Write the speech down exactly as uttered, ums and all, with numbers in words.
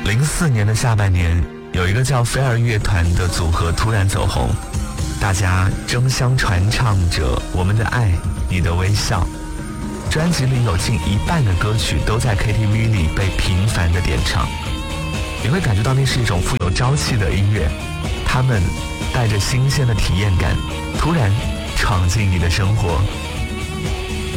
零四年的下半年，有一个叫飞儿乐团的组合突然走红，大家争相传唱着《我们的爱你的微笑》，专辑里有近一半的歌曲都在 K T V 里被频繁的点唱。你会感觉到那是一种富有朝气的音乐，他们带着新鲜的体验感，突然闯进你的生活。